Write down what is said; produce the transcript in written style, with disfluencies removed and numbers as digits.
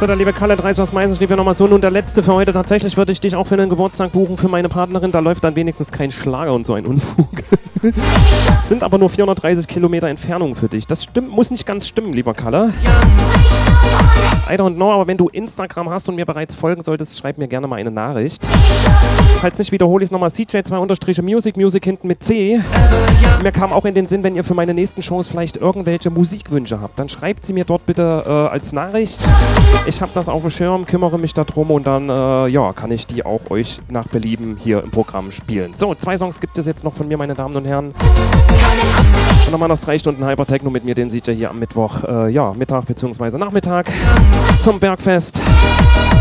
So, der liebe Kalle 30 aus Meißen schrieb ja nochmal so, nun der letzte für heute. Tatsächlich würde ich dich auch für einen Geburtstag buchen für meine Partnerin. Da läuft dann wenigstens kein Schlager und so ein Unfug. Sind aber nur 430 Kilometer Entfernung für dich. Das stimmt, muss nicht ganz stimmen, lieber Kalle. I don't know, aber wenn du Instagram hast und mir bereits folgen solltest, schreib mir gerne mal eine Nachricht. Falls nicht, wiederhole ich es nochmal. CJ2_Music, Music hinten mit C. Mir kam auch in den Sinn, wenn ihr für meine nächsten Shows vielleicht irgendwelche Musikwünsche habt, dann schreibt sie mir dort bitte als Nachricht. Ich habe das auf dem Schirm, kümmere mich darum und dann ja, kann ich die auch euch nach Belieben hier im Programm spielen. So, 2 Songs gibt es jetzt noch von mir, meine Damen und Herren. Und nochmal das 3 Stunden Hypertechno mit mir, den seht ihr hier am Mittwoch, ja, Mittag bzw. Nachmittag zum Bergfest.